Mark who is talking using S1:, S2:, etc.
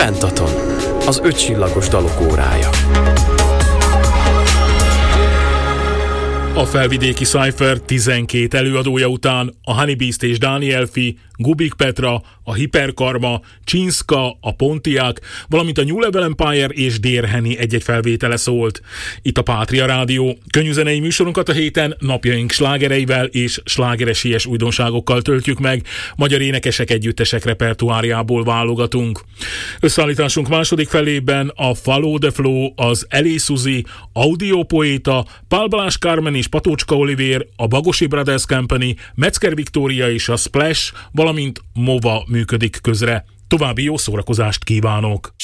S1: Pentaton, az 5 csillagos dalok órája.
S2: A felvidéki Cypher 12 előadója után a Honeybeast és Daniel Fi, Gubik Petra, a Hiperkarma, Csinszka, a Pontiac, valamint a New Level Empire és Dear Henny egy-egy felvétele szólt. Itt a Pátria Rádió. Könnyűzenei műsorunkat a héten napjaink slágereivel és slágeresélyes újdonságokkal töltjük meg, magyar énekesek együttesek repertoárjából válogatunk. Összeállításunk második felében a Follow the Flow, az Elé Suzy, Audio Poeta, Pál Balázs Kármen és Patócska Olivér, a Bagosi Brothers Company, Metzger Viktória és a Splash, valamint Mova működik közre. További jó szórakozást kívánok!